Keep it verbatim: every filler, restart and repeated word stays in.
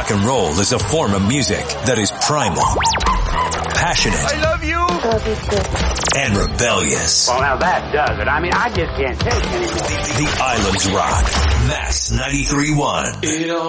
Rock and roll is a form of music that is primal, passionate, I love you, Love you too. and rebellious. Well, now that does it. I mean, I just can't take anymore. The Islands Rock. Mass ninety-three point one.